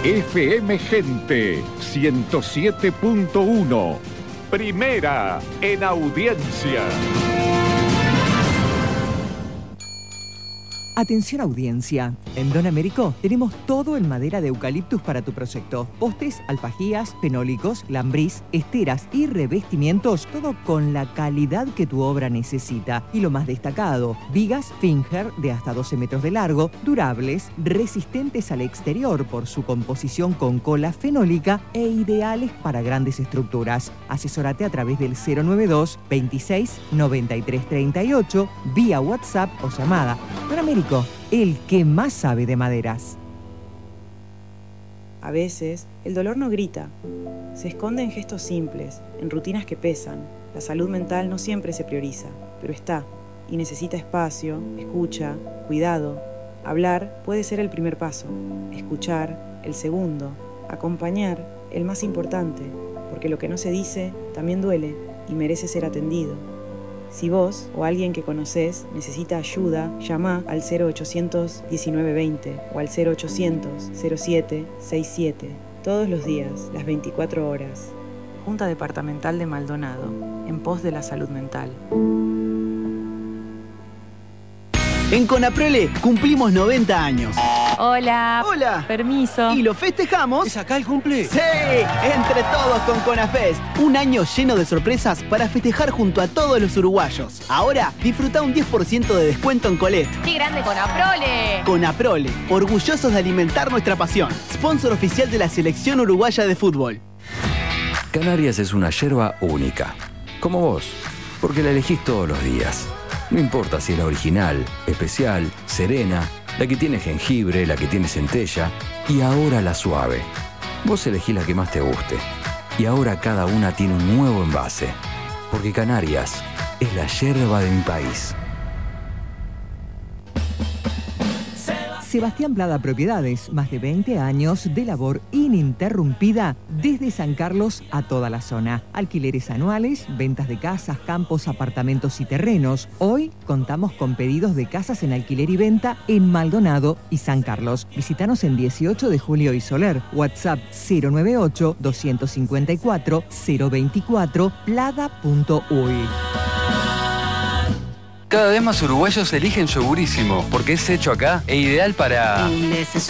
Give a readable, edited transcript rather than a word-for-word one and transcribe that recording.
FM Gente 107.1. Primera en audiencia. Atención audiencia, en Don Américo tenemos todo en madera de eucaliptus para tu proyecto. Postes, alfajías, fenólicos, lambrís, esteras y revestimientos, todo con la calidad que tu obra necesita. Y lo más destacado, vigas Finger de hasta 12 metros de largo, durables, resistentes al exterior por su composición con cola fenólica e ideales para grandes estructuras. Asesórate a través del 092 26 93 38, vía WhatsApp o llamada. Don Américo, el que más sabe de maderas. A veces, el dolor no grita. Se esconde en gestos simples, en rutinas que pesan. La salud mental no siempre se prioriza, pero está, y necesita espacio, escucha, cuidado. Hablar puede ser el primer paso, escuchar, el segundo, acompañar, el más importante, porque lo que no se dice también duele y merece ser atendido. Si vos o alguien que conocés necesita ayuda, llama al 0800 1920 o al 0800 07 67. Todos los días, las 24 horas. Junta Departamental de Maldonado, en pos de la salud mental. En Conaprole cumplimos 90 años. Hola. Hola. Permiso. ¿Y lo festejamos? ¿Es acá el cumple? ¡Sí! Entre todos con Conafest. Un año lleno de sorpresas para festejar junto a todos los uruguayos. Ahora, disfruta un 10% de descuento en Colette. ¡Qué grande Conaprole! Conaprole, orgullosos de alimentar nuestra pasión. Sponsor oficial de la Selección Uruguaya de Fútbol. Canarias es una yerba única, como vos, porque la elegís todos los días. No importa si es la original, especial, serena, la que tiene jengibre, la que tiene centella y ahora la suave. Vos elegís la que más te guste. Y ahora cada una tiene un nuevo envase. Porque Canarias es la yerba de mi país. Sebastián Plada Propiedades, más de 20 años de labor ininterrumpida desde San Carlos a toda la zona. Alquileres anuales, ventas de casas, campos, apartamentos y terrenos. Hoy contamos con pedidos de casas en alquiler y venta en Maldonado y San Carlos. Visítanos en 18 de Julio y Soler. WhatsApp 098 254 024 plada.uy. Cada vez más uruguayos eligen Yogurísimo porque es hecho acá e ideal para...